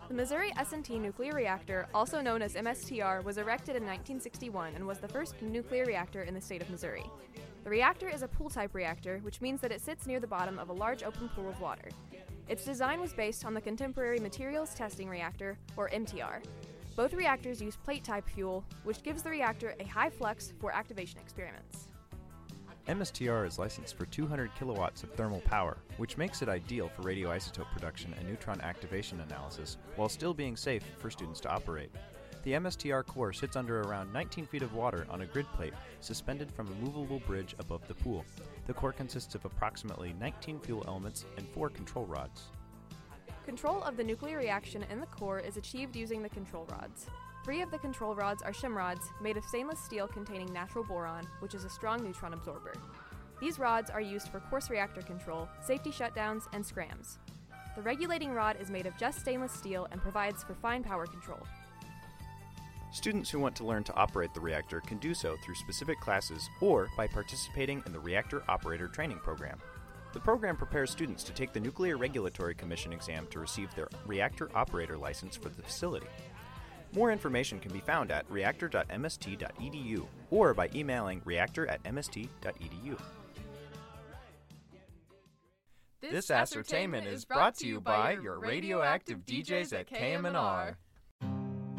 The Missouri S&T nuclear reactor, also known as MSTR, was erected in 1961 and was the first nuclear reactor in the state of Missouri. The reactor is a pool-type reactor, which means that it sits near the bottom of a large open pool of water. Its design was based on the contemporary Materials Testing Reactor, or MTR. Both reactors use plate-type fuel, which gives the reactor a high flux for activation experiments. MSTR is licensed for 200 kilowatts of thermal power, which makes it ideal for radioisotope production and neutron activation analysis, while still being safe for students to operate. The MSTR core sits under around 19 feet of water on a grid plate suspended from a movable bridge above the pool. The core consists of approximately 19 fuel elements and 4 control rods. Control of the nuclear reaction in the core is achieved using the control rods. 3 of the control rods are shim rods made of stainless steel containing natural boron, which is a strong neutron absorber. These rods are used for coarse reactor control, safety shutdowns, and scrams. The regulating rod is made of just stainless steel and provides for fine power control. Students who want to learn to operate the reactor can do so through specific classes or by participating in the Reactor Operator Training Program. The program prepares students to take the Nuclear Regulatory Commission exam to receive their reactor operator license for the facility. More information can be found at reactor.mst.edu or by emailing reactor@mst.edu. This ascertainment is brought to you by your radioactive DJs at KMNR.